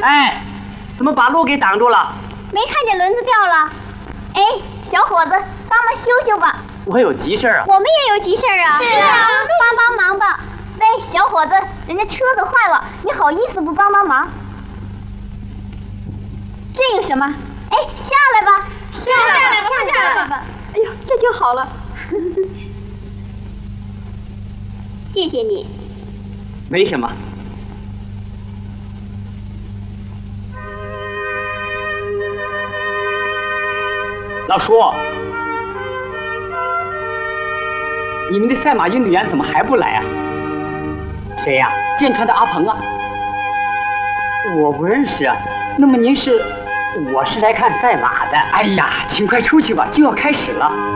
哎，怎么把路给挡住了？ 没看见轮子掉了。哎，小伙子，帮忙修修吧。 我有急事啊。 我们也有急事啊。 是啊， 帮忙吧。喂，小伙子，人家车子坏了，你好意思不帮忙？这有什么？哎，下来吧， 下来吧。 哎呦，这就好了。谢谢你。 没什么。老叔，你们的赛马运动员怎么还不来啊？谁呀？建川的阿鹏啊？我不认识啊。那么您是？我是来看赛马的。哎呀，请快出去吧，就要开始了。